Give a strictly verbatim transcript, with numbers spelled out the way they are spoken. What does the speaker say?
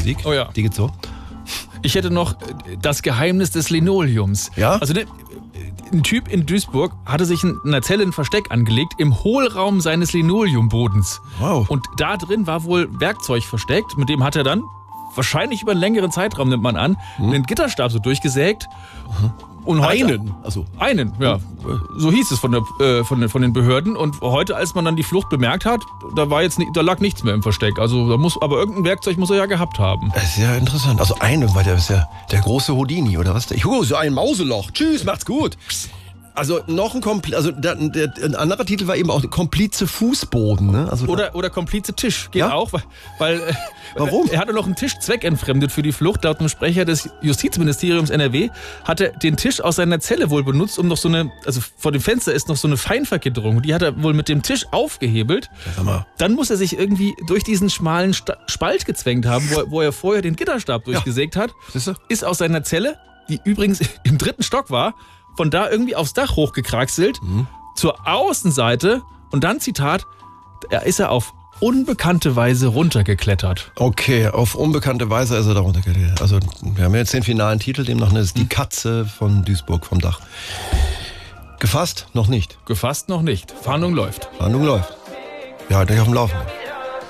Musik. Oh ja. Die geht so. Ich hätte noch das Geheimnis des Linoleums. Ja? Also ne, ein Typ in Duisburg hatte sich in einer Zelle ein Versteck angelegt im Hohlraum seines Linoleumbodens. Wow. Und da drin war wohl Werkzeug versteckt, mit dem hat er dann, wahrscheinlich über einen längeren Zeitraum nimmt man an, hm. einen Gitterstab so durchgesägt. Mhm. Und heute, einen? Also. Einen, ja. So hieß es von, der, äh, von, den, von den Behörden. Und heute, als man dann die Flucht bemerkt hat, da, war jetzt, da lag nichts mehr im Versteck. Also da muss, aber irgendein Werkzeug muss er ja gehabt haben. Das ist ja interessant. Also einen, weil der ist ja der große Houdini, oder was? Ich, oh, so ein Mauseloch. Tschüss, macht's gut. Also noch ein Kompl also der, der, ein anderer Titel war eben auch Komplize Fußboden, ne? Also oder oder Komplize Tisch geht ja? auch, weil, weil äh, warum? Er hatte noch einen Tisch zweckentfremdet für die Flucht. Laut dem Sprecher des Justizministeriums N R W hat er den Tisch aus seiner Zelle wohl benutzt, um noch so eine, also vor dem Fenster ist noch so eine Feinvergitterung. Die hat er wohl mit dem Tisch aufgehebelt. Sag mal. Dann muss er sich irgendwie durch diesen schmalen Sta- Spalt gezwängt haben, wo, wo er vorher den Gitterstab durchgesägt hat. Siehst du? Ist aus seiner Zelle, die übrigens im dritten Stock war, von da irgendwie aufs Dach hochgekraxelt, mhm. zur Außenseite und dann, Zitat, da ist er auf unbekannte Weise runtergeklettert. Okay, auf unbekannte Weise ist er da runtergeklettert. Also wir haben jetzt den finalen Titel, demnach ist die Katze von Duisburg vom Dach. Gefasst? Noch nicht. Gefasst noch nicht. Fahndung läuft. Fahndung läuft. Ja, halt euch auf dem Laufenden.